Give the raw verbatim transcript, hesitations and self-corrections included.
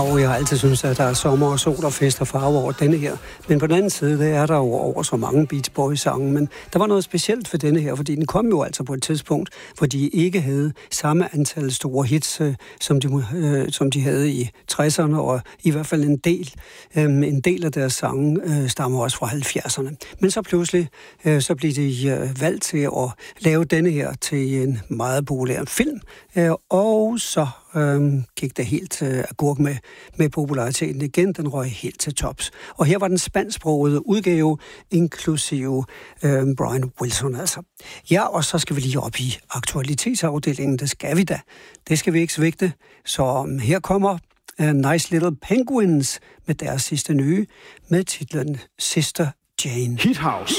Og jeg har altid synes, at der er sommer og sol og fest og farve over denne her. Men på den anden side, der er der jo over så mange Beach Boys-sange. Men der var noget specielt for denne her, fordi den kom jo altså på et tidspunkt, hvor de ikke havde samme antal store hits, øh, som, de, øh, som de havde i tresserne, og i hvert fald en del, øh, en del af deres sange øh, stammer også fra halvfjerdserne. Men så pludselig, øh, så blev de øh, valgt til at lave denne her til en meget populær film, øh, og så Øhm, gik det helt øh, agurk med, med populariteten igen. Den røg helt til tops. Og her var den spansksprogede udgave, inklusive øh, Brian Wilson altså. Ja, og så skal vi lige op i aktualitetsafdelingen. Det skal vi da. Det skal vi ikke svigte. Så um, her kommer uh, Nice Little Penguins med deres sidste nye, med titlen Sister Jane. Hit House.